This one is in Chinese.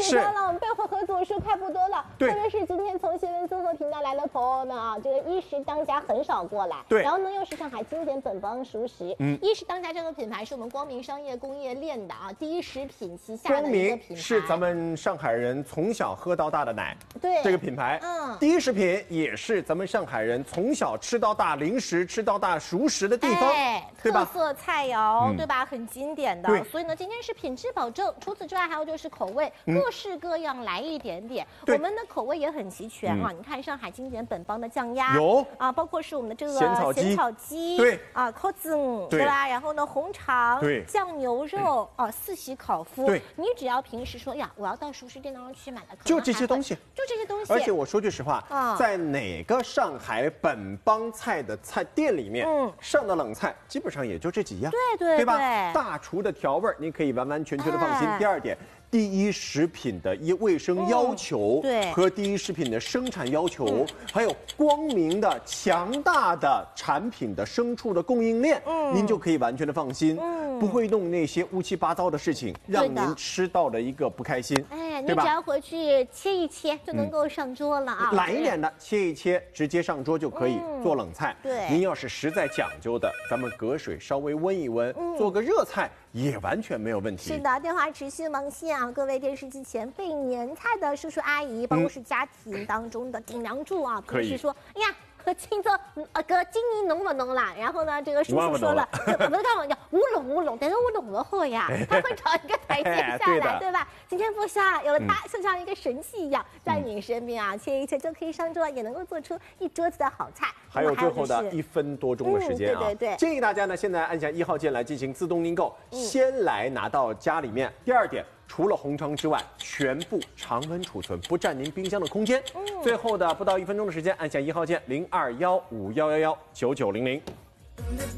紧张了，我们备货盒组数差不多了。特别是今天从新闻综合频道来的朋友们啊，这个一食当家很少过来， 对， 然后呢又是上海经典本帮熟食，一食当家这个品牌是我们光明商业工业链的啊，第一食品旗下的一个品牌， 是咱们上海人从小喝到大的奶， 对这个品牌，第一食品也是咱们上海人从小吃到大零食吃到大熟食的地方，对吧？ 特色菜肴，对吧？很经典的，所以呢，今天是品质保证，除此之外还有就是口味，各式各样来一点点。我们的口味也很齐全啊，你看上海经典本帮的酱鸭有啊，包括是我们的这个咸草鸡， 对啊，烤子对吧？然后呢，红肠， 对， 酱牛肉啊，四喜烤麸， 对， 你只要平时说呀，我要到熟食店当中去买的， 就这些东西， 就这些东西。 而且我说句实话，在哪个上海本帮菜的菜店里面，上的冷菜基本上也就这几样，对吧？大厨的调味你可以完完全全的放心。第二点。第一食品的卫生要求，和第一食品的生产要求，还有光明的、强大的产品的牲畜的供应链，您就可以完全的放心，不会弄那些乌七八糟的事情，让您吃到了一个不开心。 哎，你只要回去切一切就能够上桌了啊！ 懒一点的切一切，直接上桌就可以做冷菜。 对， 您要是实在讲究的，咱们隔水稍微温一温，做个热菜。也完全没有问题。 是的，电话持续忙线啊！各位电视机前备年菜的叔叔阿姨，包括是家庭当中的顶梁柱啊，平时说，哎呀。青州哥，今年弄不弄啦？然后呢，这个叔叔说了，不是干嘛叫乌龙，但是我弄不好呀，他会找一个台阶下来，对吧？今天不下，有了他，就像一个神器一样，在你身边啊，切一切就可以上桌，也能够做出一桌子的好菜。 还有最后的1分多钟的时间啊， 对， 建议大家呢，现在按下1号键来进行自动订购，先来拿到家里面。第二点。除了红肠之外，全部常温储存，不占您冰箱的空间。最后的不到1分钟的时间，按下1号键0215119900。